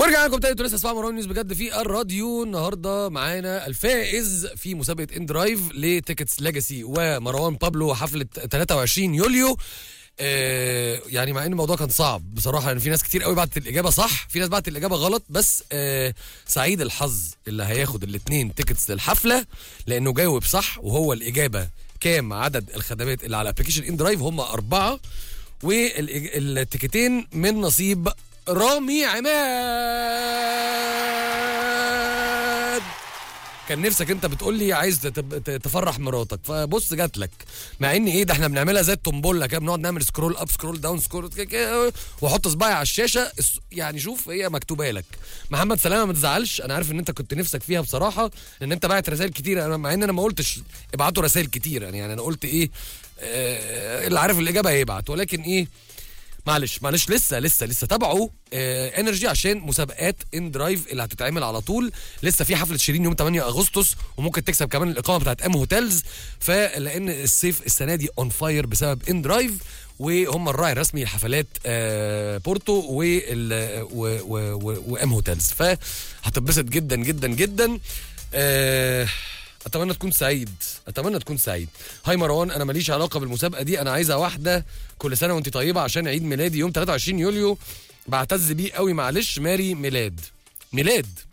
ورجع لكم تاني. انتوا لسه اسمعوا مروان نيوز بجد في الراديو. النهارده معانا الفائز في مسابقه ان درايف لتيكتس ليجاسي ومروان بابلو حفله 23 يوليو. يعني مع ان الموضوع كان صعب بصراحه، يعني في ناس كتير قوي بعتت الاجابه صح، في ناس بعتت الاجابه غلط، بس سعيد الحظ اللي هياخد الاثنين تيكتس للحفله لانه جاوب صح. وهو الاجابه كام عدد الخدمات اللي على ابلكيشن ان درايف؟ هم 4، والتيكتين من نصيب رامي عماد. كان نفسك انت بتقول لي عايز تفرح مراتك، فبص جات لك. مع ان ايه ده، احنا بنعملها زي الطنبله كده، بنقعد نعمل سكرول اب سكرول داون سكرول واحط صباعي على الشاشه. يعني شوف هي مكتوبه لك. محمد سلامه ما تزعلش، انا عارف ان انت كنت نفسك فيها بصراحه، لان انت باعت رسائل كتير. انا مع ان انا ما قلتش ابعتوا رسائل كتير، يعني انا قلت ايه اللي عارف الاجابه هيبعت، ولكن ايه معلش لسه تابعوا انرجي عشان مسابقات ان درايف اللي هتتعمل على طول. لسه في حفله شيرين يوم 8 اغسطس، وممكن تكسب كمان الاقامه بتاعت ام هوتيلز. فلان الصيف السنه دي اون فاير بسبب ان درايف، وهم الراعي الرسمي لحفلات بورتو وام هوتيلز، فهتتبسط جدا جدا جدا. اتمنى تكون سعيد. هاي مروان، انا ماليش علاقه بالمسابقه دي، انا عايزه واحده كل سنه وانت طيبه عشان عيد ميلادي يوم 23 يوليو، بعتز بيه قوي. معلش ماري ميلاد